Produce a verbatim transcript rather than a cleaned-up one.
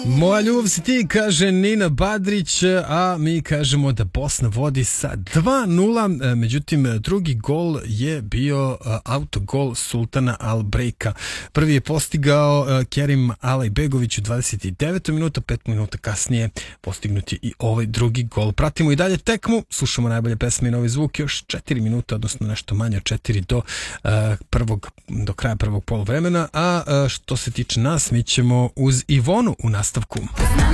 Moja ljubav si ti, kaže Nina Badrić, a mi kažemo da Bosna vodi sa dva nula, međutim drugi gol je bio autogol Sultana Albrejka. Prvi je postigao Kerim Alajbegović u dvadeset devetoj minuta, pet minuta kasnije postignut je i ovaj drugi gol. Pratimo i dalje tekmu, slušamo najbolje pesme i novi zvuk, još četiri minuta, odnosno nešto manje od četiri do prvog, do kraja prvog poluvremena, a što se tiče nas, mi ćemo uz Ivonu u nastavku.